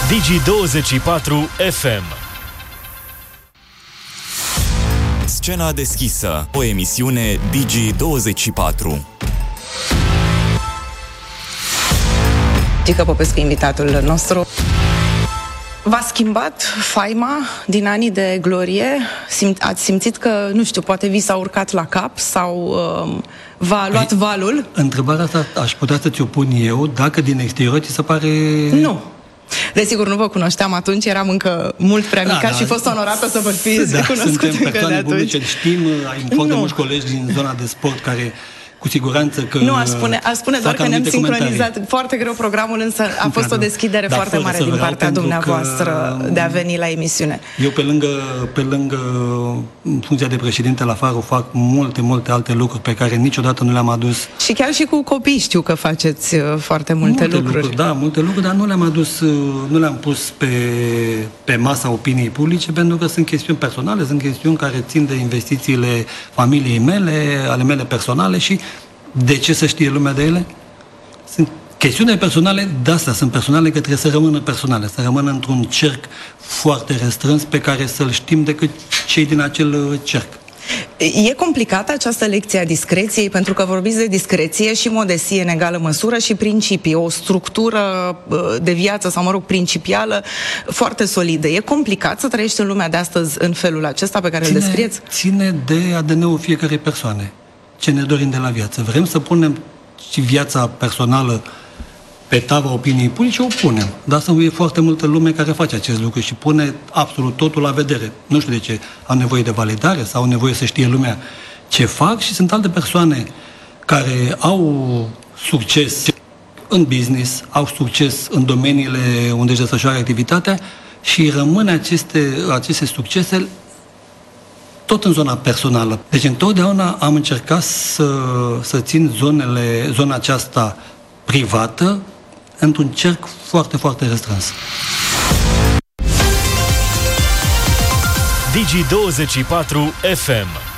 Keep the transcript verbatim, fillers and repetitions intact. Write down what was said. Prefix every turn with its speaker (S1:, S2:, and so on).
S1: Digi douăzeci și patru F M.
S2: Scena deschisă, o emisiune Digi douăzeci și patru.
S3: Gică Popescu, invitatul nostru. V-a schimbat faima din anii de glorie? Sim- ați simțit că, nu știu, poate vi s-a urcat la cap sau uh, v-a luat păi, valul?
S4: Întrebarea asta aș putea să ți-o pun eu, dacă din exterior ți se pare...
S3: Nu. Desigur, nu vă cunoșteam atunci, eram încă mult prea mică, da, și da, fost onorată să vă fiți da, cunoscut încă de atunci. Publice,
S4: știm, ai foarte mulți colegi din zona de sport care... Cu siguranță că...
S3: Nu, aș spune, aș spune doar că ne-am sincronizat foarte greu programul, însă a fost o deschidere da, foarte mare din partea dumneavoastră că, de a veni la emisiune.
S4: Eu, pe lângă, pe lângă funcția de președinte la Faro, fac multe, multe alte lucruri pe care niciodată nu le-am adus.
S3: Și chiar și cu copii știu că faceți foarte multe, multe lucruri.
S4: lucruri. Da, multe lucruri, dar nu le-am adus, nu le-am pus pe, pe masa opiniei publice, pentru că sunt chestiuni personale, sunt chestiuni care țin de investițiile familiei mele, ale mele personale și de ce să știe lumea de ele? Sunt chestiuni personale, de astea sunt personale, că trebuie să rămână personale, să rămână într-un cerc foarte restrâns pe care să-l știm decât cei din acel cerc.
S3: E complicată această lecție a discreției, pentru că vorbiți de discreție și modestie în egală măsură și principii, o structură de viață sau, mă rog, principială foarte solidă. E complicat să trăiești în lumea de astăzi în felul acesta pe care ține, îl descrieți?
S4: Ține de A D N-ul fiecarei persoane. Ce ne dorim de la viață. Vrem să punem și viața personală pe tavla opiniei publice, o punem. Dar să e foarte multă lume care face acest lucru și pune absolut totul la vedere. Nu știu de ce. Au nevoie de validare sau au nevoie să știe lumea ce fac și sunt alte persoane care au succes în business, au succes în domeniile unde își desfășoară activitatea și rămân aceste, aceste succese tot în zona personală. Deci întotdeauna am încercat să, să țin zonele, zona aceasta privată într-un cerc foarte, foarte restrâns.
S1: Digi douăzeci și patru F M.